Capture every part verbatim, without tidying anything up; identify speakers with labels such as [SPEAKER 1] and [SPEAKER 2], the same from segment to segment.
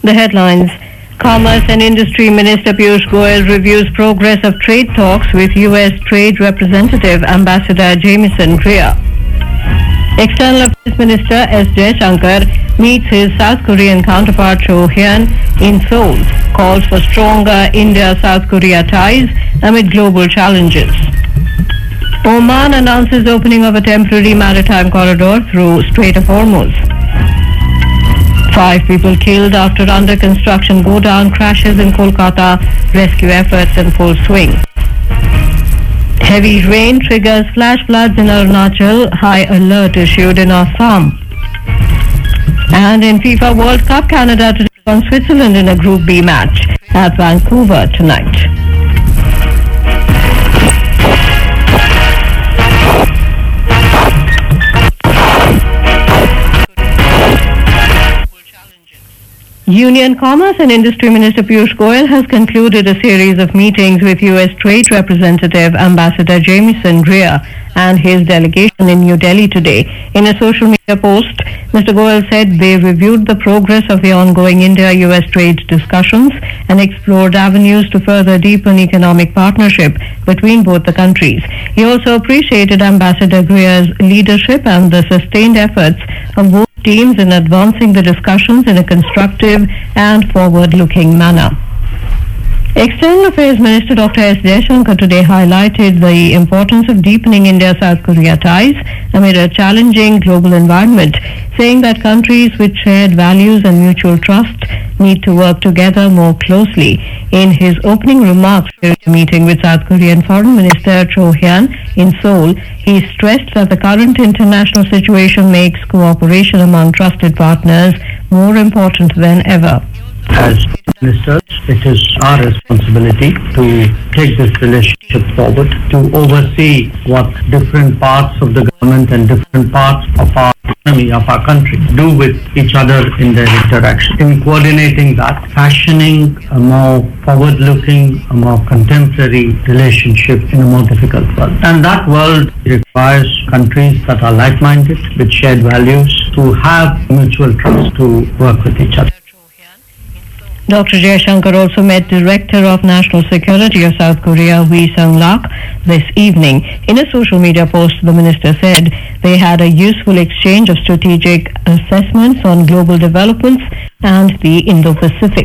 [SPEAKER 1] The headlines. Commerce and Industry Minister Piyush Goyal reviews progress of trade talks with U S Trade Representative Ambassador Jamieson Greer. External Affairs Minister S. Jaishankar meets his South Korean counterpart Cho Hyun in Seoul, calls for stronger India-South Korea ties amid global challenges. Oman announces opening of a temporary maritime corridor through Strait of Hormuz. Five people killed after under-construction go-down crashes in Kolkata. Rescue efforts in full swing. Heavy rain triggers flash floods in Arunachal. High alert issued in Assam. And in FIFA World Cup, Canada to take on Switzerland in a Group B match at Vancouver tonight. Union Commerce and Industry Minister Piyush Goyal has concluded a series of meetings with U S Trade Representative Ambassador Jamieson Greer and his delegation in New Delhi today. In a social media post, Mister Goyal said they reviewed the progress of the ongoing India-U S trade discussions and explored avenues to further deepen economic partnership between both the countries. He also appreciated Ambassador Greer's leadership and the sustained efforts of both teams in advancing the discussions in a constructive and forward-looking manner. External Affairs Minister Doctor S. Jaishankar today highlighted the importance of deepening India-South Korea ties amid a challenging global environment, saying that countries with shared values and mutual trust need to work together more closely. In his opening remarks during a meeting with South Korean Foreign Minister Cho Hyun in Seoul, he stressed that the current international situation makes cooperation among trusted partners more important than ever.
[SPEAKER 2] As ministers, it is our responsibility to take this relationship forward, to oversee what different parts of the government and different parts of our economy, of our country, do with each other in their interaction. In coordinating that, fashioning a more forward-looking, a more contemporary relationship in a more difficult world. And that world requires countries that are like-minded, with shared values, to have mutual trust, to work with each other.
[SPEAKER 1] Doctor Jaishankar also met Director of National Security of South Korea, Wee Sung-lak, this evening. In a social media post, the minister said they had a useful exchange of strategic assessments on global developments and the Indo-Pacific.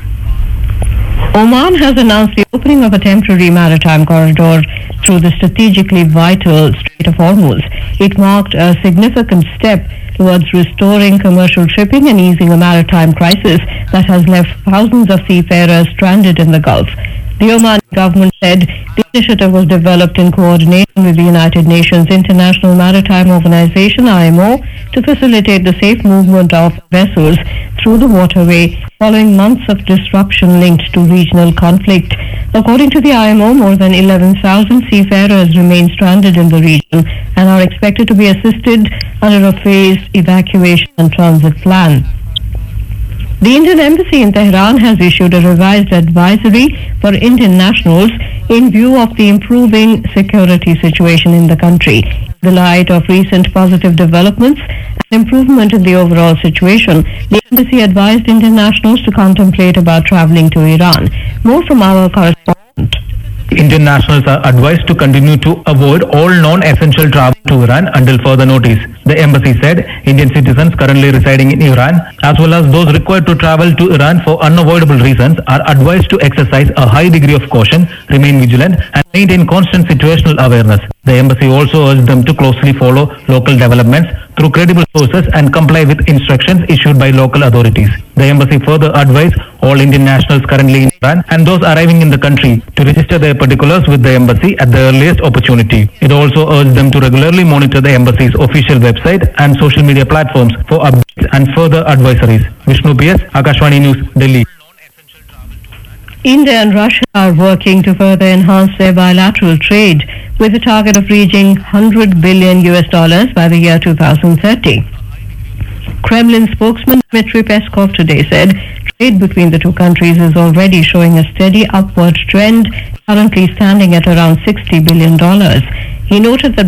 [SPEAKER 1] Oman has announced the opening of a temporary maritime corridor through the strategically vital Strait of Hormuz. It marked a significant step towards restoring commercial shipping and easing a maritime crisis that has left thousands of seafarers stranded in the Gulf. The Oman government said the initiative was developed in coordination with the United Nations International Maritime Organization, I M O, to facilitate the safe movement of vessels through the waterway following months of disruption linked to regional conflict. According to the I M O, more than eleven thousand seafarers remain stranded in the region and are expected to be assisted under a phased evacuation and transit plan. The Indian Embassy in Tehran has issued a revised advisory for Indian nationals in view of the improving security situation in the country. In the light of recent positive developments and improvement in the overall situation, the embassy advised Indian nationals to contemplate about travelling to Iran. More from our correspondent.
[SPEAKER 3] Indian nationals are advised to continue to avoid all non-essential travel to Iran until further notice. The embassy said Indian citizens currently residing in Iran, as well as those required to travel to Iran for unavoidable reasons, are advised to exercise a high degree of caution, remain vigilant, and maintain constant situational awareness. The embassy also urged them to closely follow local developments through credible sources and comply with instructions issued by local authorities. The embassy further advised all Indian nationals currently in Iran and those arriving in the country to register their particulars with the embassy at the earliest opportunity. It also urged them to regularly monitor the embassy's official website and social media platforms for updates and further advisories. Vishnu P S, Akashvani News, Delhi.
[SPEAKER 1] India and Russia are working to further enhance their bilateral trade with a target of reaching one hundred billion U S dollars by the year two thousand thirty. Kremlin spokesman Dmitry Peskov today said trade between the two countries is already showing a steady upward trend, currently standing at around sixty billion dollars. He noted that